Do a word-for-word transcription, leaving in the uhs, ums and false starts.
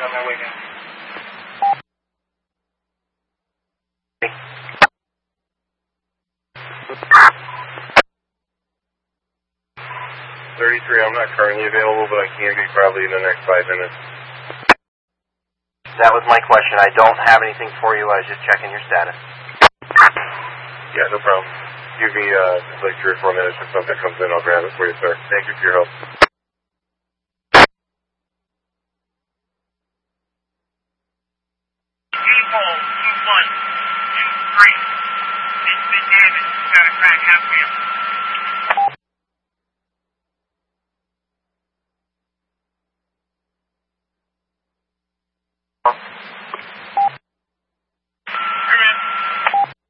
on my way down. thirty-three, I'm not currently available, but I can be probably in the next five minutes. That was my question. I don't have anything for you. I was just checking your status. Yeah, no problem. Give me uh, just like three or four minutes. If something comes in, I'll grab it for you, sir. Thank you for your help. People, two one, two three. It's been damaged. Got a crack half wheel.